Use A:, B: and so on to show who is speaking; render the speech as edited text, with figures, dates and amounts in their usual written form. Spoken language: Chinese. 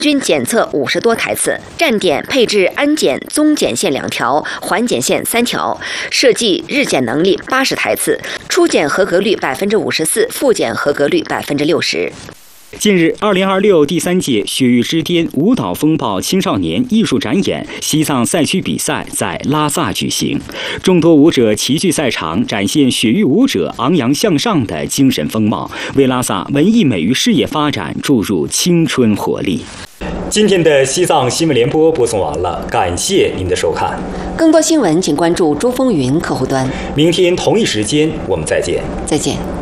A: 均检测50多台次，站点配置安检、综检线2条，缓检线3条，设计日检能力80台次，初检合格率54%，复检合格率60%。
B: 近日，2026第3届雪域之巅舞蹈风暴青少年艺术展演西藏赛区比赛在拉萨举行，众多舞者齐聚赛场，展现雪域舞者昂扬向上的精神风貌，为拉萨文艺美育事业发展注入青春活力。今天的西藏新闻联播播送完了，感谢您的收看。
A: 更多新闻请关注珠风云客户端。
B: 明天同一时间我们再见。
A: 再见。